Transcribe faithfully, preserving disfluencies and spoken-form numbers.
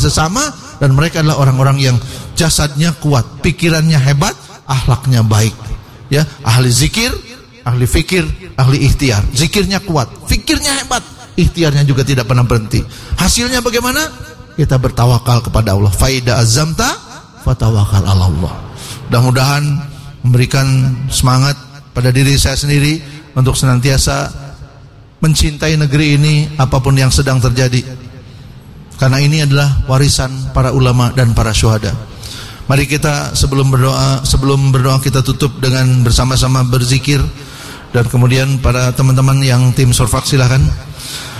sesama, dan mereka adalah orang-orang yang jasadnya kuat, pikirannya hebat, akhlaknya baik. Ya, ahli zikir, ahli fikir, ahli ikhtiar. Zikirnya kuat, fikirnya hebat, ikhtiarnya juga tidak pernah berhenti. Hasilnya bagaimana? Kita bertawakal kepada Allah. Faida azamta fatawakal ala Allah. Mudah-mudahan memberikan semangat pada diri saya sendiri untuk senantiasa mencintai negeri ini apapun yang sedang terjadi, karena ini adalah warisan para ulama dan para syuhada. Mari kita sebelum berdoa, sebelum berdoa kita tutup dengan bersama-sama berzikir, dan kemudian para teman-teman yang tim Surfak silakan.